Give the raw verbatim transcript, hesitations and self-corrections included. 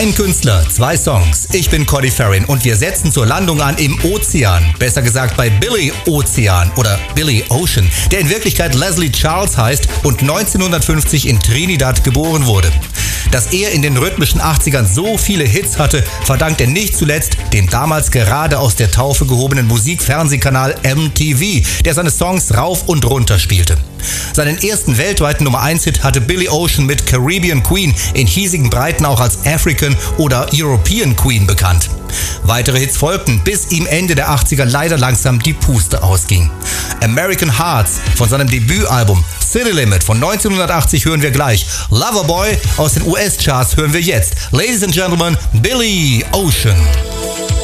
Ein Künstler, zwei Songs. Ich bin Cody Farrin und wir setzen zur Landung an im Ozean. Besser gesagt bei Billy Ozean oder Billy Ocean, der in Wirklichkeit Leslie Charles heißt und neunzehnhundertfünfzig in Trinidad geboren wurde. Dass er in den rhythmischen achtzigern so viele Hits hatte, verdankt er nicht zuletzt dem damals gerade aus der Taufe gehobenen Musik-Fernsehkanal M T V, der seine Songs rauf und runter spielte. Seinen ersten weltweiten Nummer eins Hit hatte Billy Ocean mit Caribbean Queen, in hiesigen Breiten auch als African oder European Queen bekannt. Weitere Hits folgten, bis ihm Ende der achtziger leider langsam die Puste ausging. American Hearts von seinem Debütalbum City Limit von neunzehnhundertachtzig hören wir gleich. Loverboy aus den U S-Charts hören wir jetzt. Ladies and Gentlemen, Billy Ocean.